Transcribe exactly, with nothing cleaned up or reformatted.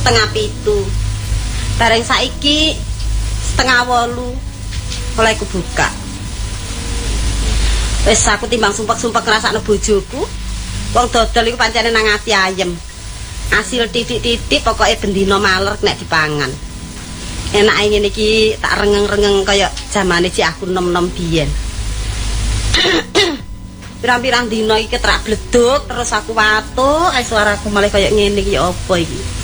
setengah pitu. Bareng saiki setengah wolu mulai kebuka. Wis aku timbang sumpek-sumpek ngrasakno bojoku. Wong dodol iku pancene nang ati ayem. Asil titik-titik pokoke bendina maler nek dipangan. Enake ngene iki tak rengeng-rengeng kaya zamane cik aku nom-nom biyen. Pirang-pirang dina iki ketrak bleduk terus aku watuk, ae suaraku malah kaya ngene iki apa iki.